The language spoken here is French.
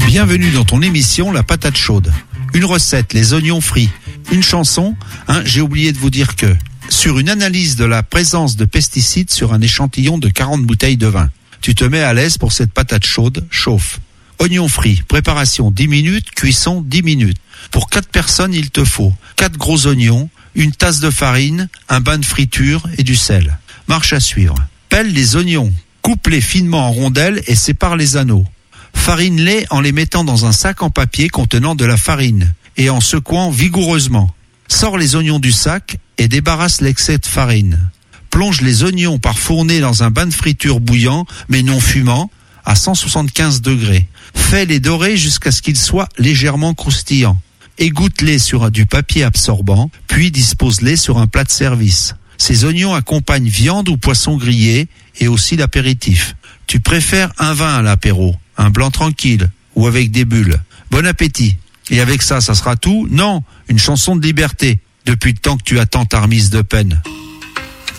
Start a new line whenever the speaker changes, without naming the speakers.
Bienvenue dans ton émission La Patate Chaude. Une recette, les oignons frits. Une chanson, j'ai oublié de vous dire que. Sur une analyse de la présence de pesticides sur un échantillon de 40 bouteilles de vin. Tu te mets à l'aise pour cette patate chaude, chauffe. Oignons frits, préparation 10 minutes, cuisson 10 minutes. Pour 4 personnes, il te faut 4 gros oignons, une tasse de farine, un bain de friture et du sel. Marche à suivre. Pèle les oignons, coupe-les finement en rondelles et sépare les anneaux. Farine-les en les mettant dans un sac en papier contenant de la farine et en secouant vigoureusement. Sors les oignons du sac et débarrasse l'excès de farine. Plonge les oignons par fournées dans un bain de friture bouillant, mais non fumant, à 175 degrés. Fais-les dorer jusqu'à ce qu'ils soient légèrement croustillants. Égoutte-les sur du papier absorbant, puis dispose-les sur un plat de service. Ces oignons accompagnent viande ou poisson grillé et aussi l'apéritif. Tu préfères un vin à l'apéro, un blanc tranquille ou avec des bulles. Bon appétit. Et avec ça sera tout? Non, une chanson de liberté. Depuis le temps que tu attends ta remise de peine.